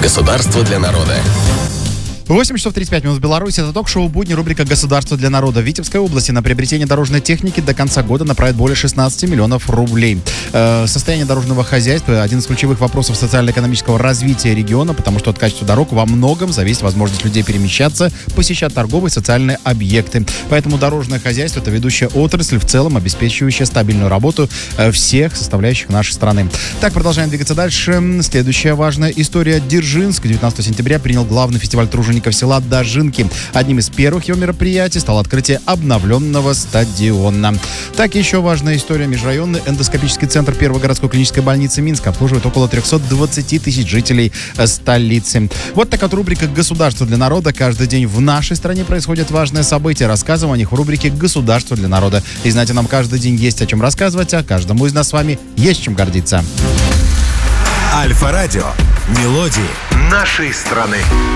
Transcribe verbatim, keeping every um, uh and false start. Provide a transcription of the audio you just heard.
Государство для народа. восемь часов тридцать пять минут в Беларуси. Это ток-шоу «Будни», рубрика «Государство для народа». В Витебской области на приобретение дорожной техники до конца года направят более шестнадцати миллионов рублей. Э, состояние дорожного хозяйства – один из ключевых вопросов социально-экономического развития региона, потому что от качества дорог во многом зависит возможность людей перемещаться, посещать торговые и социальные объекты. Поэтому дорожное хозяйство – это ведущая отрасль, в целом обеспечивающая стабильную работу э, всех составляющих нашей страны. Так, продолжаем двигаться дальше. Следующая важная история. Дзержинск девятнадцатого сентября принял главный фестиваль тружеников села Дожинки. Одним из первых его мероприятий стало открытие обновленного стадиона. Так, еще важная история. Межрайонный эндоскопический центр первой городской клинической больницы Минска обслуживает около триста двадцать тысяч жителей столицы. Вот такая вот рубрика «Государство для народа». Каждый день в нашей стране происходят важные события. Рассказываем о них в рубрике «Государство для народа». И знаете, нам каждый день есть о чем рассказывать, а каждому из нас с вами есть чем гордиться. Альфа-радио. Мелодии нашей страны.